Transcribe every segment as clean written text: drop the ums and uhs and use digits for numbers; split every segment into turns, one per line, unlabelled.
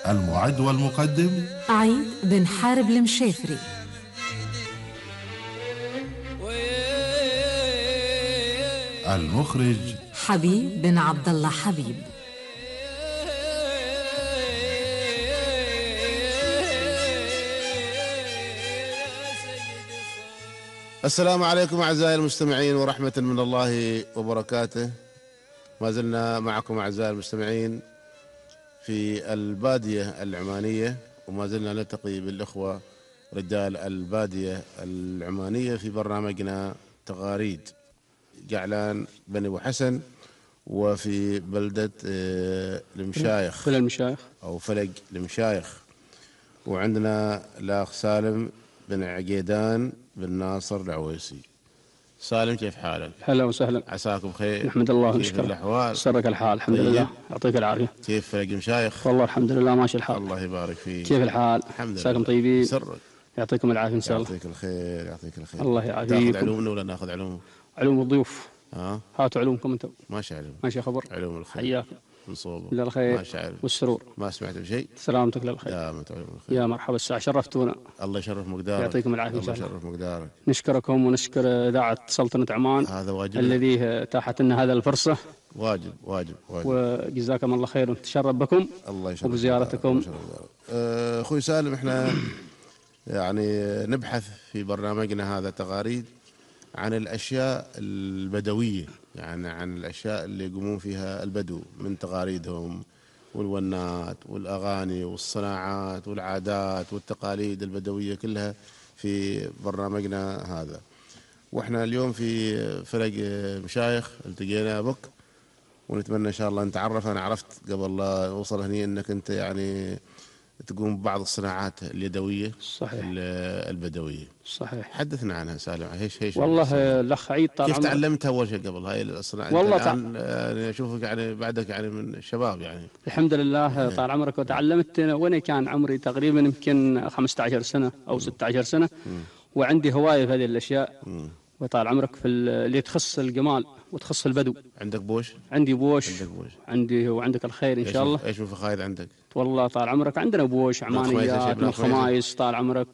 المعد والمقدم
عيد بن حارب المشافري.
المخرج
حبيب بن عبد الله حبيب.
السلام عليكم أعزائي المستمعين ورحمة من الله وبركاته. ما زلنا معكم أعزائي المستمعين في البادية العمانية، وما زلنا نلتقي بالإخوة رجال البادية العمانية في برنامجنا تغاريد جعلان بني أبو حسن، وفي بلدة المشايخ
فلق المشايخ
أو فلق المشايخ. وعندنا الأخ سالم بن عقيدان بن ناصر العويسي. سالم، كيف حالك؟
هلا وسهلا،
عساكم بخير؟
نحمد الله
كيف
ونشكره.
الأحوال؟
سرك الحال الحمد
طيب.
لله، يعطيك العافية.
كيف فلق المشايخ؟
والله الحمد لله ماشي الحال.
الله يبارك فيك.
كيف الحال؟
الحمد لله.
عساكم طيبين؟
سرك.
يعطيكم العافية إن شاء الله.
يعطيك الخير، يعطيك الخير.
الله يعافيكم.
تاخذ علومنا ولا ناخذ علوم؟
علوم الضيوف. هاتوا علومكم أنتم.
ماشي علوم.
ماشي خبر.
علوم الخير.
حياكم.
من صوبه.
للخير
ماشي علوم.
والسرور.
ما سمعت بشيء؟
سلامتك للخير.
يا مت علوم الخير.
يا مرحبا، الساعة شرفتونا.
الله يشرف مقدارك.
يعطيكم العافية.
الله يشرف مقدارك.
نشكركم ونشكر إذاعة سلطنة عمان،
هذا واجب
الذي اتاحت لنا هذا الفرصة.
واجب واجب واجب.
وجزاكم الله خير، ونتشرف بكم
الله يشرف
وبزيارتكم.
أخوي سالم، احنا يعني نبحث في برنامجنا هذا تغاريد عن الأشياء البدوية، يعني عن الأشياء اللي يقومون فيها البدو من تغاريدهم والونات والأغاني والصناعات والعادات والتقاليد البدوية كلها في برنامجنا هذا. واحنا اليوم في فرق مشايخ التقينا بك، ونتمنى إن شاء الله نتعرف. أنا عرفت قبل لا أوصل هني أنك أنت يعني تقوم ببعض الصناعات اليدوية
صحيح
البدوية.
صحيح.
حدثنا عنها سالم. هيش
والله الأخ عيد طال
كيف
عمرك.
تعلمتها أول شيء قبل هاي الصناعة؟
والله
الآن يعني أشوفك يعني بعدك يعني من الشباب يعني.
الحمد لله طال عمرك. وتعلمت وأنا كان عمري تقريبا يمكن 15 سنة أو 16 سنة، وعندي هواية في هذه الأشياء. وطال عمرك في اللي تخص الجمال وتخص البدو.
عندك بوش؟
عندي بوش.
عندك بوش.
عندي وعندك الخير إن شاء الله.
إيش من فخايد عندك؟
والله طال عمرك عندنا بوش عمانيات من خمايس طال عمرك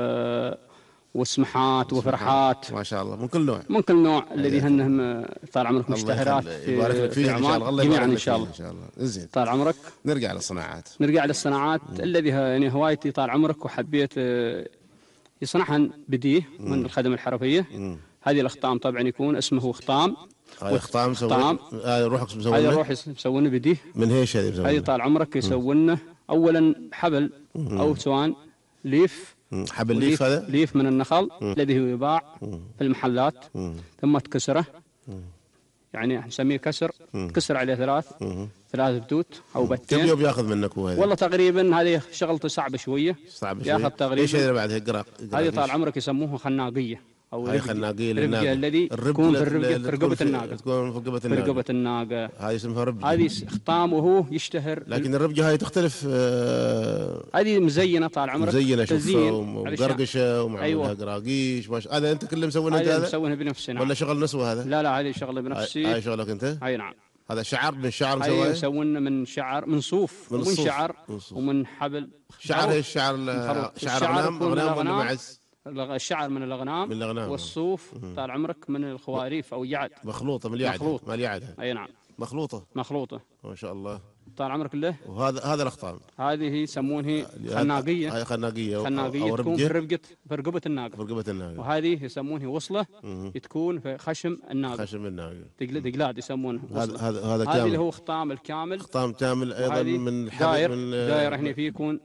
وسمحات وفرحات
ما شاء الله من كل نوع.
من كل نوع الذي هنهم طال عمرك مشتهرات في عمان جميعا إن شاء الله.
إن شاء الله. زين.
طال عمرك.
نرجع للصناعات.
نرجع للصناعات الذي يعني هوايتي طال عمرك، وحبيت يصنعها بديه من الخدمة الحرفية. هذه الأخطام طبعا يكون اسمه خطام.
هاي خطام سوون. روحك مسوونه.
هذه روحي مسوونه بديه.
من هيش هذه مسوونه؟
هذه طال عمرك يسوونه أولا حبل أو سوان ليف.
حبل ليف هذا؟
ليف من النخل الذي هو يباع في المحلات. ثم تكسره، يعني نسميه كسر. تكسر عليه ثلاث بتوت أو بتين.
كم يوم ياخذ منك هو هذا؟
والله تقريبا هذه شغلته صعبة شوية. ياخذ تقريبا.
ايش اللي بعد هيك
هذه طال عمرك يسموها خناقية أو
هاي خناقية
الربقة الذي تكون في رقبة الناقة.
تكون في
رقبة الناقة.
هاي اسمها ربقة.
هذه خطام وهو يشتهر.
لكن الربقة هاي تختلف.
هذه مزينة طال عمرك.
مزينة شوفها ومقرقشة ومعمولها قراقيش. هذا أنت كله مسوينه أنت؟
هذا مسوينه بنفسنا
ولا شغل نسوة هذا؟
لا هذه شغلة بنفسي.
هاي شغلك أنت؟
هاي نعم.
هذا شعر من شعر مسويه؟
هاي مسوينه من شعر، من صوف ومن شعر ومن حبل.
شعر ايش؟ شعر أغنام ولا معز؟
الشعر من الأغنام والصوف طال عمرك من الخواريف أو اليعد.
مخلوطة من اليعد. ما اليعد.
أي نعم.
مخلوطة
ما
شاء الله.
طال عمرك له.
وهذا الأخطام.
هذه يسمونها خناقية.
هاي خناقية
تكون في رقبة الناقة. وهذه يسمونها وصلة. تكون في خشم الناقة. دقلاد يسمونها.
هذا كامل.
هذا اللي هو خطام الكامل.
خطام كامل أيضا من
داير هنا فيه يكون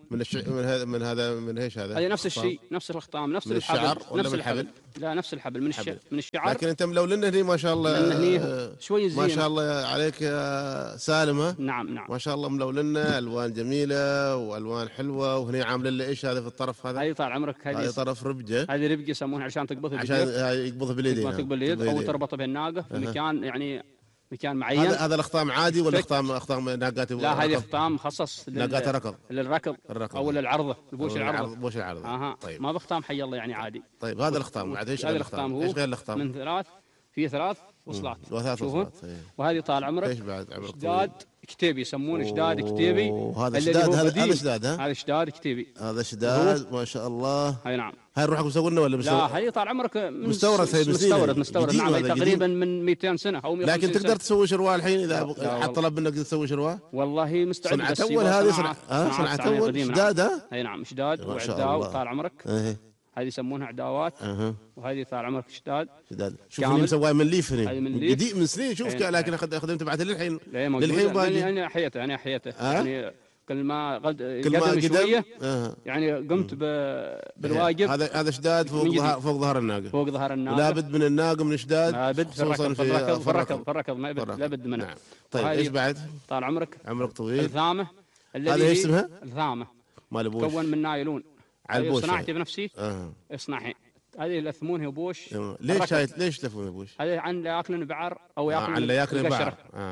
من ايش هذا؟
هذا نفس الشيء، نفس الخطام، نفس الحبل.
نفس الحبل.
لا نفس الحبل من الشعر.
لكن انت ملولنا هني ما شاء الله.
شوي زين.
ما شاء الله عليك يا سالمة.
نعم.
ما شاء الله ملولنا الوان جميله والوان حلوه. وهني عامل لنا ايش هذا في الطرف هذا؟
هذه طال عمرك
هذه طرف ربجه.
هذه ربجه يسمونها عشان تقبضها
عشان يقبضها باليد.
تقبض باليد او تربطها بالناقه في مكان، يعني مكان معين.
هذا الاخطام عادي ولا اخطام ناقات؟
لا هذه اخطام مخصص
ناقات
للركض او للعرضه، البوش العرضه.
طيب.
ما بخطام حي الله يعني عادي.
طيب هذا الاخطام بعد ايش غير الاخطام؟
من 3 في 3 وصلات.
وثلاث
شوفوا.
وصلات، إيه.
وهذه طال عمرك
ايش بعد عمرك
شداد كتيبي، يسمونه شداد كتيبي.
وهذا
الذي
شداد،
هو
هذا
بديل.
شداد، ها؟
هذا شداد كتيبي.
هذا شداد ما شاء الله.
اي نعم.
هاي روحك مسوينا ولا
لا هي طال عمرك
مستورد، هي
مستورد
قديم،
نعم. هي
هذا
تقريبا
قديم.
من 200 سنه او 150
لكن تقدر
سنة.
تسوي شروال الحين اذا
لا
حد طلب منك تسوي شروال.
والله مستعد.
صنعة
بس
اول
يبغى
هذه،
صناعة
صنعة اول
قديمة.
شداد، ها؟
اي نعم شداد
ما شاء
وعداو
الله.
طال عمرك.
ايه
هذه يسمونها عداوات. وهذه طال عمرك شداد
شداد. شوف
كامل.
اللي مسواه من ليف هنا،
هذه من ليف.
قديم من سنين. شوف
إيه.
لكن خدمت بعد للحين.
لا موجودة.
للحين باقي.
انا احيته يعني كل ما
كل ما
قدم شويه
آه.
يعني قمت بالواجب.
هذا شداد فوق ظهر الناقه.
فوق ظهر الناقه.
لابد من الناقه من الشداد.
لابد في
خصوصا
الركض ما لابد منه.
نعم. طيب ايش بعد؟
طال عمرك
طويل.
الثامه.
هذا ايش اسمها؟
الثامه.
مال بوش.
تكون من نايلون.
على البوش
صناعتي بنفسي. اصنعي. هذه الاثمون هي بوش.
ليش تلفون بوش؟
هذه عن لا ياكلون بعر او ياكلون
عن لا ياكلون بعر.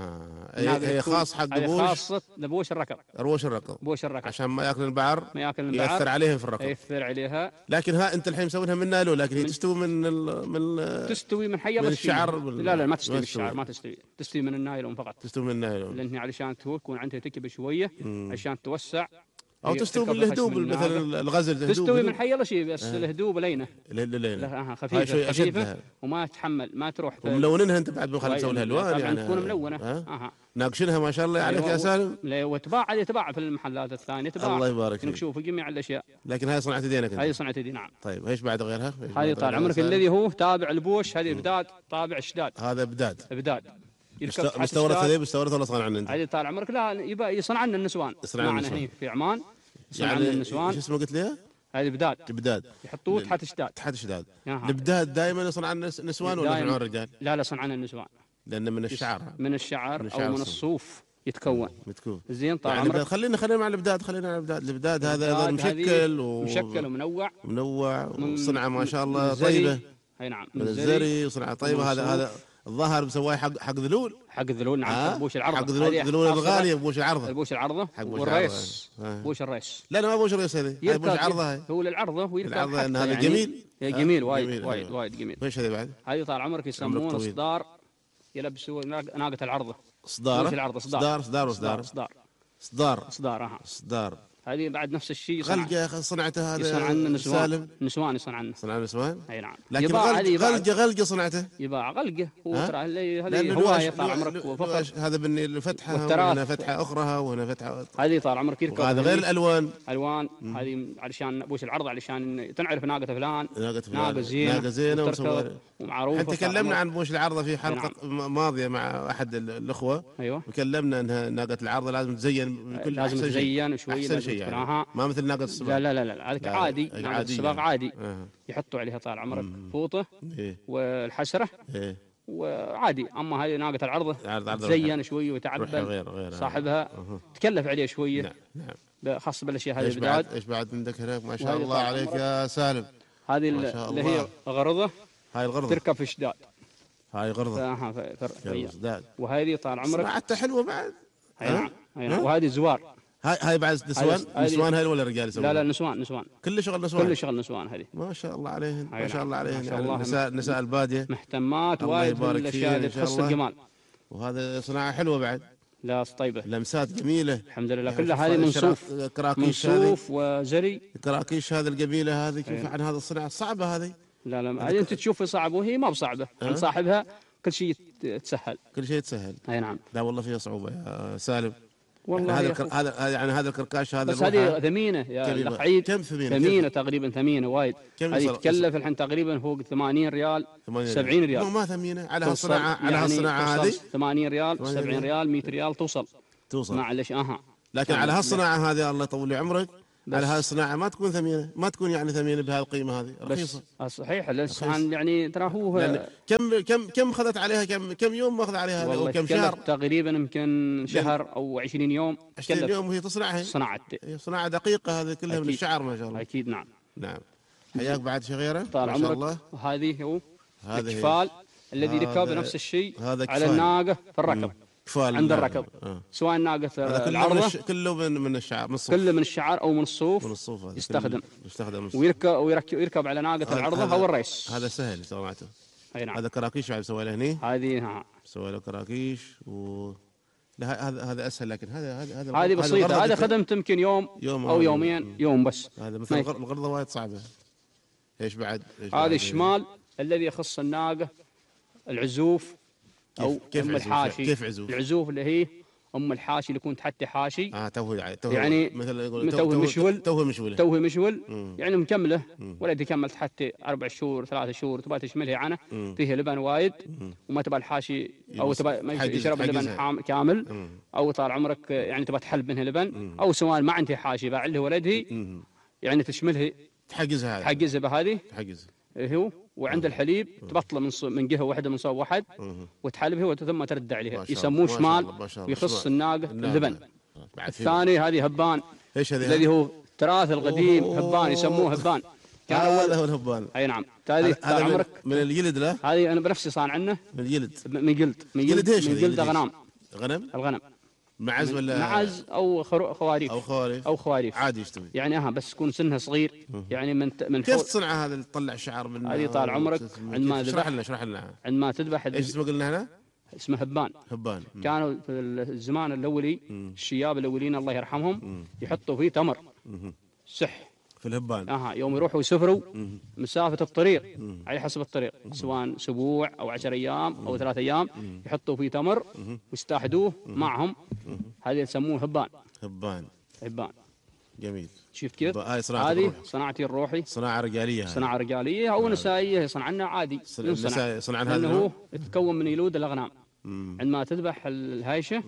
هي خاص حق بوش.
خاصه لبوش الركض. بوش الركض
عشان ما ياكلون البعر.
ياثر
عليهم في الركض.
ياثر عليها.
لكن انت الحين مسوينها من نايلون، لكن هي تستوي
تستوي من حيه.
من
بس
الشعر.
لا ما تستوي من الشعر، ما تستوي من النايلون فقط.
تستوي من النايلون
لان علشان تكون عندها تكبه شويه عشان توسع.
او تستوي من الهدوب مثلا الغزل.
تستوي من حي شيء بس الهدوب لينه.
لينه
خفيفه وما تحمل ما تروح.
وملونينها انت بعد بنخلي نسوي لها الوان
يعني تكون ملونه.
ناقشينها ما شاء الله عليك يا سالم.
وتباع في المحلات الثانيه تباع.
الله يبارك فيك.
نشوف جميع الاشياء.
لكن هاي صنعت يدينك انت.
هذه صنعت يدي نعم.
طيب ايش بعد غيرها؟
هذه طال عمرك الذي هو تابع البوش. هذه بداد طابع الشداد.
هذا بداد. مستورد هذه مستورد ولا صنع انت؟
هذه طال عمرك لا يبقى يصنع لنا النسوان. معنا هنا في عمان
يعني النسوان. ايش اسمه قلت لي؟
هذه بداد. يحطوه تحت شداد.
البداد دائما يصنع النسوان ولا يصنعون الرجال؟
لا صنعنا النسوان.
لأن من الشعر
او من الصوف يتكون.
زين طال عمرك. خلينا مع البداد. البداد هذا مشكل
ومنوع
وصنعه ما شاء الله طيبه.
اي نعم.
من الزري صنعه طيبه. هذا الظاهر مسواه حق ذلول.
نعم. بوش العرضه.
حق ذلول الغاليه. بوش العرضه.
والريس. بوش الريس.
لا ما بوش الريس هذه. بوش عرضه.
هو للعرضه ويركب.
هذا يعني جميل.
جميل وايد جميل.
ايش هذه بعد؟
هذه طال عمرك يسمونه صدار. يلبسوا ناقه العرضه.
صدار.
هذه بعد نفس الشيء.
غلقه صنعته. هذا
يصنع عنا نسوان. يصنع
نسوان.
اي نعم.
لكن غلقه صنعته.
يباع غلقه. هذه هوايه طال عمرك وفقط.
هذا بالني فتحه وهنا فتحه اخرى وهنا فتحه.
هذه طال عمرك يركب.
هذا غير الالوان.
هذه علشان بوش العرض علشان تنعرف ناقه فلان.
ناقه زينه
ومعروفه.
انت تكلمنا عن بوش العرضه في حلقه ماضيه مع احد الاخوه.
ايوه.
وكلمنا انها ناقه العرضه لازم تزين بكل
لازم تزين شوي.
يعني. ما مثل ناقة السباق.
لا هذا عادي. ناقة السباق عادي. يحطوا عليها طال عمرك فوطة والحسرة. وعادي. اما هذه ناقة العرضة تزين شوي وتعبل صاحبها. تكلف عليه شوية. نعم. خاصة بالاشياء هذه بداد.
ايش بعد عندك هناك ما شاء الله عليك يا سالم.
هذه اللي هي غرضة.
هاي الغرضة
تركب في شداد.
هاي غرضة.
وهذه طال عمرك
صناعتها حلوة بعد.
وهذه زوار.
هاي بعد نسوان هاي ولا رجال يسوون؟
لا نسوان.
كل شغل نسوان هذه. ما شاء الله عليهن. يعني نساء الباديه
محتمات وايد من الاشياء اللي تخص الجمال.
وهذا صناعه حلوه بعد.
لا طيبه.
لمسات جميله
الحمد لله. كلها هذه من صوف وزري.
الكراكيش هذه الجميله هذه. كيف عن هذه الصناعه الصعبه هذه؟
لا هذه انت تشوفها صعبه وهي ما بصعبه. عند صاحبها كل شيء يتسهل. اي نعم.
لا والله فيها صعوبه يا سالم.
والله
هذا الكركاش هذا.
بس هذه ثمينه يا الاخ عيد.
كم
ثمينه تقريبا. ثمينه وايد. هذه تكلف الحين تقريبا فوق 80 ريال 70 ريال.
ما ثمينه على هالصناعه هذه.
80 ريال 70 ريال 100 ريال توصل. معلش
لكن على هالصناعه هذه الله يطول لي عمرك. على هذه الصناعه ما تكون ثمينه. ما تكون يعني ثمينه بهالقيمه هذه. رخيصه.
صحيح. يعني ترى هو
كم اخذت عليها كم يوم ماخذ عليها
او كم شهر تقريبا. يمكن شهر او 20 يوم.
20 يوم وهي تصنعها. صناعه دقيقه هذه كلها من الشعر ما شاء الله.
اكيد نعم.
حياك بعد شيء غيره
ما شاء الله. هذه هو الكفال الذي يركب نفس الشيء على الناقه في الركب. عند الركض. سواء ناقة العرضة
كله من الشعر.
كله من الشعر أو من الصوف. يستخدم. ويركب على ناقة العرضة أو الريس.
هذا سهل صناعته.
اي نعم.
هذا كراكيش بعد مسوي له هني،
هذه نعم.
مسوي له كراكيش لا هذا اسهل، لكن
هذه بسيطه، هذا خدمت يمكن يوم او يومين، يوم بس.
هذا مثل الغرضه وايد صعبه. ايش بعد؟
هذا الشمال الذي يخص الناقه، العزوف او
كيف
ام الحاشي.
كيف عزوف؟
العزوف اللي هي ام الحاشي اللي يكون تحت حاشي.
يعني
مثل يقول توه مشول يعني مكمله، ولد يكمل تحت 4 شهور 3 شهور تبغى تشملها عنه، فيه لبن وايد وما تبغى الحاشي او تبغى ما يشرب اللبن كامل، او طال عمرك يعني تبغى تحلب منها لبن، او سواء ما عندها حاشي باع له ولده يعني تشملها تحجزها بهذه هو. وعند الحليب تبطله من جهه واحده من صوب واحد وتحلبها ثم ترد عليها، يسموه شمال يخص الناقه اللبن. الثاني هذه هبان،
ايش هذه؟
الذي هو التراث القديم، هبان يسموه هبان.
كان اول هو الهبان.
اي نعم. هذه عمرك
من الجلد له؟
هذه انا بنفسي صانعنه
من الجلد.
من جلد الغنم
معز ولا
معز او خواريف
عادي يشتوي
يعني بس يكون سنها صغير يعني من
كيف تصنع هذا اللي تطلع شعر منه؟
هذه طال عمرك عندما
اشرح لنا
عندما تذبح.
ايش اسمه قلنا هنا؟
اسمه هبان. كانوا في الزمان الاولي الشياب الاولين الله يرحمهم يحطوا فيه تمر سح
في الهبان.
يوم يروحوا يسافروا مسافة الطريق على حسب الطريق، سواء اسبوع او 10 ايام او 3 ايام، يحطوا فيه تمر ويستاحدوه معهم. هذا يسموه هبان.
جميل.
شفت كيف؟
هذه
صناعتي الروحي،
صناعة
رجالية او نسائية صنعنا عادي.
صنعنا هذا
لانه يتكون من يلود الاغنام. عندما تذبح الهايشة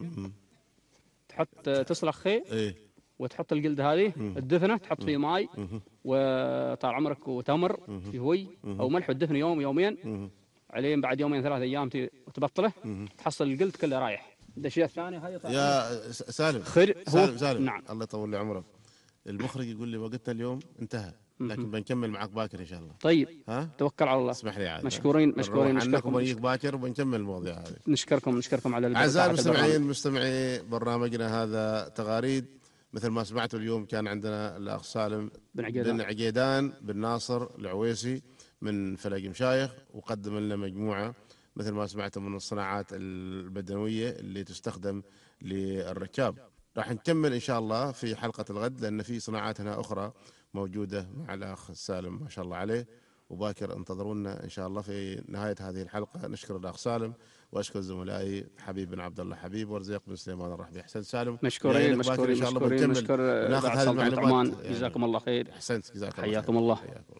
تحط تصلخ خي وتحط الجلد هذه الدفنه، تحط فيه ماي وطال عمرك وتمر في هوي او ملح، والدفن يوم يومين عليه. بعد يومين 3 ايام تبطله تحصل الجلد كله رايح. الاشياء الثانيه هاي
يا سالم سالم
نعم.
الله يطول لي عمرك. المخرج يقول لي وقتنا اليوم انتهى، لكن بنكمل معك باكر ان شاء الله.
طيب توكل على الله.
اسمح لي عاد.
مشكورين
نشكركم باكر وبنكمل المواضيع هذه.
نشكركم على
اعزائي المستمعين مستمعي برنامجنا هذا تغاريد. مثل ما سمعتوا اليوم كان عندنا الأخ سالم بن عقيدان بن ناصر العويسي من فلق مشايخ، وقدم لنا مجموعة مثل ما سمعتوا من الصناعات البدوية اللي تستخدم للركاب. راح نكمل إن شاء الله في حلقة الغد، لأن في صناعات هنا أخرى موجودة مع الأخ سالم ما شاء الله عليه. وباكر انتظرونا إن شاء الله في نهاية هذه الحلقة. نشكر الأخ سالم واشكر زملائي حبيب بن عبد الله حبيب ورزيق بن سليمان الرحبي. احسنت سالم.
مشكورين نشكر
ناخذ هذه المعلومات.
جزاكم الله خير.
احسنت جزاكم
الله حياكم الله.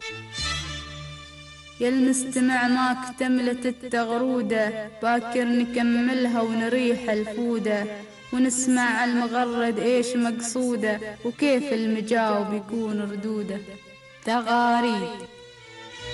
يا المستمع ما اكتملت التغرودة، باكر نكملها ونريح الفودة ونسمع المغرد ايش مقصوده وكيف المجاوب يكون ردوده. تغاريد